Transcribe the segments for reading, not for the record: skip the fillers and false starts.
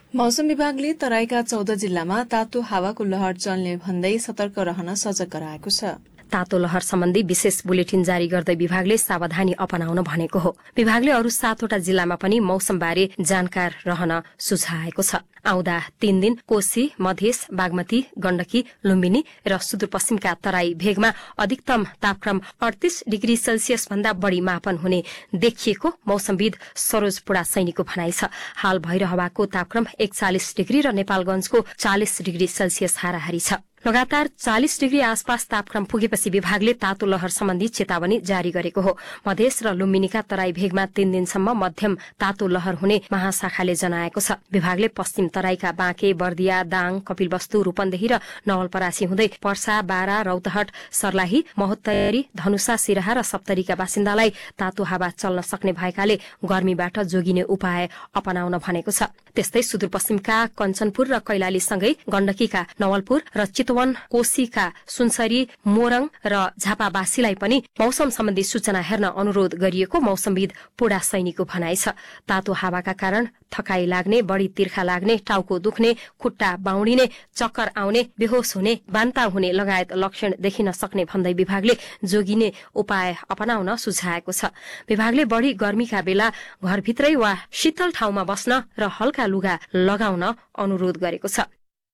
मौसम विभागले तराईका 14 जिल्लामा तातो हावाको लहर चल्ने भन्दै सतर्क रहन सजग गराएको छ। तातो लहर सम्बन्धी विशेष बुलेटिन जारी गर्दै विभागले सावधानी अपनाउन भनेको हो। विभागले अरू 7वटा जिल्लामा पनि मौसमबारे जानकार रहन सुझाएको छ। आउँदा 3 दिन कोशी, मधेस, बागमती, गण्डकी, लुम्बिनी र सुदूरपश्चिमका तराई भेगमा अधिकतम तापक्रम 38 डिग्री सेल्सियस भन्दा बढ़ी मापन हुने देखिएको मौसमविद सरोज पुडा सैनीको भनाइ छ। हाल भैरहवाको तापक्रम 41 डिग्री र नेपालगंजको 40 डिग्री सेल्सियस हाराहारी छ। लगातार 40 डिग्री आसपास तापक्रम पुगेपछि विभागले तातो लहर सम्बन्धी चेतावनी जारी गरेको हो। मधेस र लुम्बिनीका तराई भेगमा 3 दिनसम्म मध्यम तातो लहर हुने महाशाखाले जनाएको छ। विभागले पश्चिम तराईका बाँके, बर्दिया, दाङ, कपिलवस्तु, रूपन्देही र नवलपरासी हुँदै पर्सा, बारा, रौतहट, सर्लाही, महोत्तरी, धनुषा, सिराहा र सप्तरीका बासिन्दालाई तातो हावा चल्न सक्ने भएकाले गर्मीबाट जोगिने उपाय अपनाउन भनेको छ। त्यस्तै सुदूरपश्चिमका कञ्चनपुर र कैलालीसँगै गण्डकीका नवलपुर र चितवन, कोशीका सुनसरी, मोरङ र झापावासीलाई पनि मौसम सम्बन्धी सूचना हेर्न अनुरोध गरिएको मौसमविद पुडा सैनीको भनाइ छ। तातो हावाका कारण थकाई लाग्ने, बढ़ी तिर्खा लाग्ने, टाउको दुख्ने, खुट्टा बाउडिने, चक्कर आउने, बेहोस हुने, बान्ता हुने लगायत लक्षण देखिन सक्ने भन्दै विभागले जोगिने उपाय अपनाउन सुझाएको छ। विभागले बढ़ी गर्मीका बेला घरभित्रै वा शीतल ठाउँमा बस्न र हल्का लुगा लगाउन अनुरोध गरेको छ।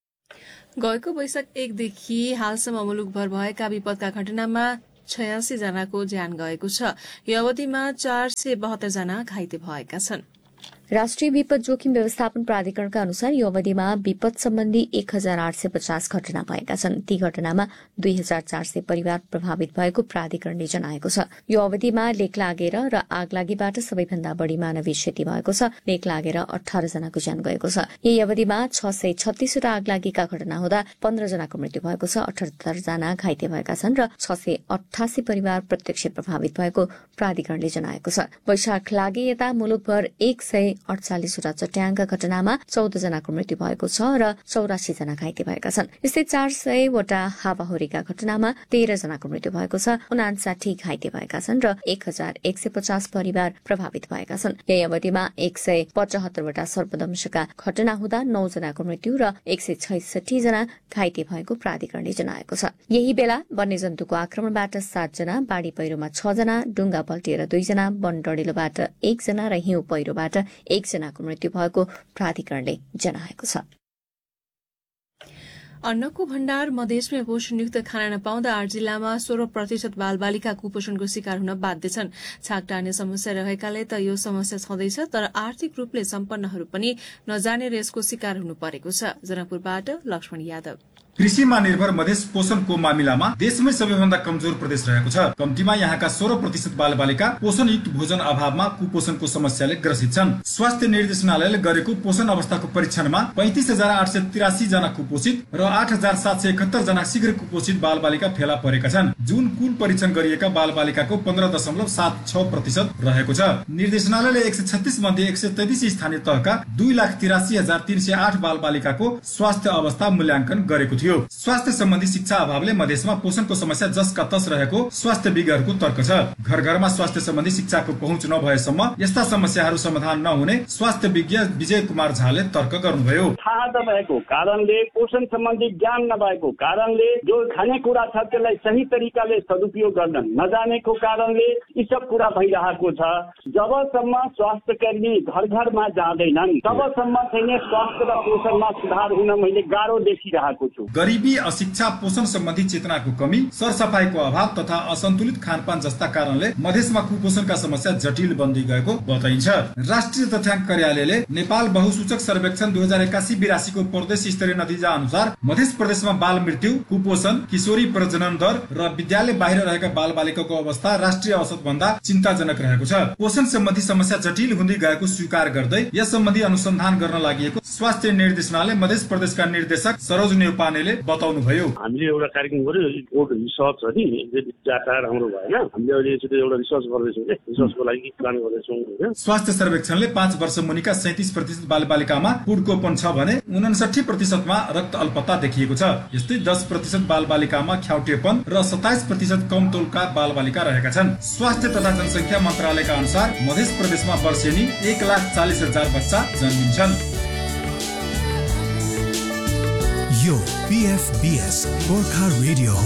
गएको वैशाख 1 देखि हालसम्म मुलुकभर भएका विपदका घटनामा 86 जनाको ज्यान गएको छ। यो अवधिमा 472 जना घाइते भएका छन्। राष्ट्रिय विपद जोखिम व्यवस्थापन प्राधिकरणका अनुसार यो अवधिमा विपद सम्बन्धी 1850 घटना भएका छन्। ती घटनामा 2400 परिवार प्रभावित भएको प्राधिकरणले जनाएको छ। यो अवधिमा लेक लागेर र आगलागीबाट सबैभन्दा बढ़ी मानवीय क्षति भएको छ। लेक लागेर 18 जनाको ज्यान गएको छ। यही अवधिमा 636 वटा आगलागीका घटना हुँदा 15 जनाको मृत्यु भएको छ। 78 जना घाइते भएका छन् र 688 परिवार प्रत्यक्ष प्रभावित भएको प्राधिकरणले जनाएको छ। वैशाख लागे यता मुलुकभर 148 वटा चट्याङका घटनामा 14 जनाको मृत्यु भएको छ र 84 जना घाइते भएका छन्। यस्तै 400 वटा हावाहुरीका घटनामा 13 जनाको मृत्यु भएको छ। 59 घाइते भएका छन् र 1150 परिवार प्रभावित भएका छन्। यही अवधिमा 175 वटा सर्पदंशका घटना हुँदा 9 जनाको मृत्यु र 166 जना घाइते भएको प्राधिकरणले जनाएको छ। यही बेला वन्यजन्तुको आक्रमणबाट 7 जना, बाढ़ी पहिरोमा 6 जना, डुङ्गा पल्टिएर 2 जना, वन डढेलोबाट 1 जना र हिउँ पहिरोबाट 1 जनाको मृत्यु भएको प्राधिकरणले जनाएको छ। अन्नको भण्डार मधेसमै पोषणयुक्त खाना नपाउँदा 8 जिल्लामा 16% बालबालिका कुपोषणको शिकार हुन बाध्य छन्। छाक टार्ने समस्या रहेकाले त यो समस्या छँदैछ, तर आर्थिक रूपले सम्पन्नहरू पनि नजानेर यसको शिकार हुनु परेको छ। जनकपुरबाट लक्ष्मण यादव। कृषिमा निर्भर मधेस पोषणको मामिलामा देशमै सबैभन्दा कमजोर प्रदेश रहेको छ। कम्तीमा यहाँका 16% बालबालिका पोषणयुक्त भोजन अभावमा कुपोषणको समस्याले ग्रसित छन्। स्वास्थ्य निर्देशनालयले गरेको पोषण अवस्थाको परीक्षणमा 35,883 जना कुपोषित र 8,771 जना शीघ्र कुपोषित बालबालिका फेला परेका छन्, जुन कुल परीक्षण गरिएका बालबालिकाको 15.76% रहेको छ। निर्देशनालयले 136 मध्ये 133 स्थानीय तहका 2,83,308 बालबालिकाको स्वास्थ्य अवस्था मूल्याङ्कन गरेको थियो। स्वास्थ्य सम्बन्धी शिक्षा अभावले मधेसमा पोषणको समस्या जसका तस रहेको स्वास्थ्य विज्ञहरूको तर्क छ। घर घरमा स्वास्थ्य सम्बन्धी शिक्षाको पहुँच नभएसम्म यस्ता समस्याहरू समाधान नहुने स्वास्थ्य विज्ञ विजय कुमार झाले तर्क गर्नुभयो। थाहा नभएको कारणले, पोषण सम्बन्धी ज्ञान नभएको कारणले, जो खानेकुरा छ त्यसलाई सही तरिकाले सदुपयोग गर्न नजानेको कारणले यी सब कुरा भइरहेको छ। जबसम्म स्वास्थ्य कर्मी घर घरमा जाँदैनन् तबसम्म चाहिँ स्वास्थ्य र पोषणमा सुधार हुन मैले गाह्रो देखिरहेको छु। गरिबी, अशिक्षा, पोषण सम्बन्धी चेतनाको कमी, सरसफाइको अभाव तथा असन्तुलित खानपान जस्ता कारणले मधेसमा कुपोषणका समस्या जटिल बन्दै गएको बताइन्छ। राष्ट्रिय तथ्याङ्क कार्यालयले नेपाल बहुसूचक सर्वेक्षण 2081-82 को प्रदेश स्तरीय नतिजा अनुसार मधेस प्रदेशमा बाल मृत्यु, कुपोषण, किशोरी प्रजनन दर र विद्यालय बाहिर रहेका बालबालिकाको अवस्था राष्ट्रिय औसत भन्दा चिन्ताजनक रहेको छ। पोषण सम्बन्धी समस्या जटिल हुँदै गएको स्वीकार गर्दै यस सम्बन्धी अनुसन्धान गर्न लागि स्वास्थ्य निर्देशनालय मधेस प्रदेशका निर्देशक सरोज नेउपानेले बताउनुभयो। हामीले एउटा कार्यक्रम गर्यो, रिसर्च हो नि, डाटा राम्रो भएन, हामीले अहिले एउटा रिसर्च गर्दैछौँ, रिसर्चको लागि प्लान गर्दैछौँ। स्वास्थ्य सर्वेक्षणले 5 वर्ष मुनिका 37% बालबालिकामा फुडकोपन छ भने 59% रक्त अल्पता देखिएको छ। यस्तै 10% बालबालिकामा ख्याउटेपन र 27% कम तौलका बालबालिका रहेका छन्। स्वास्थ्य तथा जनसङ्ख्या मन्त्रालयका अनुसार मध्य प्रदेशमा वर्षेनी 1,40,000 बच्चा जन्मिन्छन्। यो PFBS गोर्खा रेडियो